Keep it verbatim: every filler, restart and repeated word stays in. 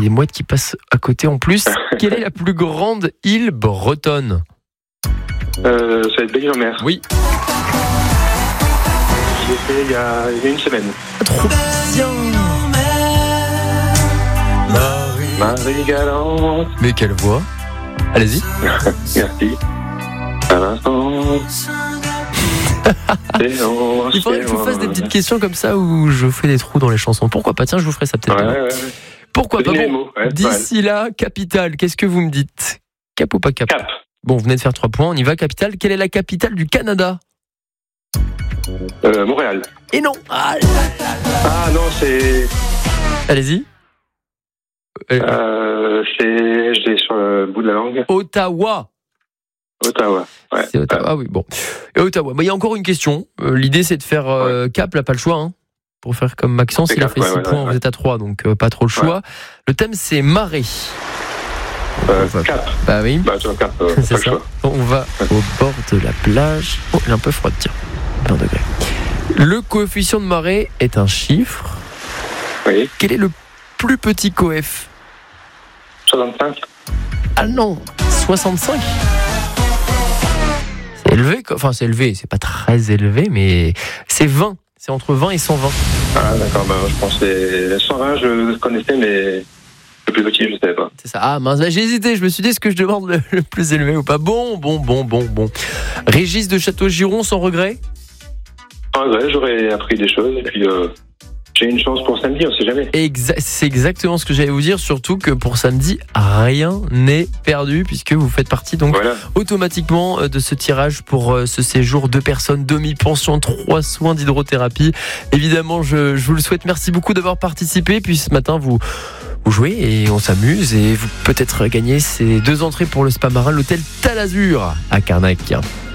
des mouettes qui passent à côté en plus. Quelle est la plus grande île bretonne ? Euh, ça va être Belle-Île-en-Mer. Oui. J'y étais il y a, il y a une semaine. Trop bien. Marie Galante. Mais quelle voix. Allez-y. Merci. À l'instant. Il faudrait que je vous fasse des petites questions comme ça où je fais des trous dans les chansons. Pourquoi pas ? Tiens, je vous ferai ça peut-être. Ouais, ouais, ouais. Pourquoi pas ? Bon, Bon, ouais, d'ici là, capitale, qu'est-ce que vous me dites ? Cap ou pas cap ? Cap. Bon, vous venez de faire trois points, on y va, capitale. Quelle est la capitale du Canada ? Euh, Montréal. Et non. Ah, Ah non, c'est... allez-y. Euh, c'est... Je l'ai sur le bout de la langue. Ottawa. Ottawa. Ouais. C'est Ottawa, ah oui, bon. Et Ottawa. Bah, il y a encore une question. Euh, l'idée, c'est de faire euh, ouais. Cap, là, pas le choix. Hein, pour faire comme Maxence, c'est il cap, a fait ouais, six ouais, points, ouais, vous ouais. êtes à trois, donc euh, pas trop le choix. Ouais. Le thème, c'est marée. Euh, va... Cap. Bah oui. Bah, tu vois, Cap, euh, c'est ça. On va ouais. au bord de la plage. Oh, il est un peu froid, tiens. vingt degrés. Le coefficient de marée est un chiffre. Oui. Quel est le plus petit coef ? soixante-cinq. Ah non, soixante-cinq. C'est élevé, enfin c'est élevé, c'est pas très élevé, mais c'est vingt. C'est entre vingt et cent vingt. Ah d'accord, bah, je pensais cent vingt, je connaissais, mais le plus petit, je ne savais pas. C'est ça. Ah mince, j'ai hésité, je me suis dit, est-ce que je demande le, le plus élevé ou pas ? Bon, bon, bon, bon, bon. Régis de Château-Giron, sans regret ? Ah ouais, j'aurais appris des choses, et puis... Euh... J'ai une chance pour samedi, on sait jamais. Exa- c'est exactement ce que j'allais vous dire, surtout que pour samedi, rien n'est perdu puisque vous faites partie donc voilà. automatiquement de ce tirage pour ce séjour deux personnes, demi-pension, trois soins d'hydrothérapie. Évidemment, je, je vous le souhaite. Merci beaucoup d'avoir participé. Puis ce matin, vous, vous jouez et on s'amuse et vous peut-être gagner ces deux entrées pour le spa marin, l'hôtel Talazur à Carnac.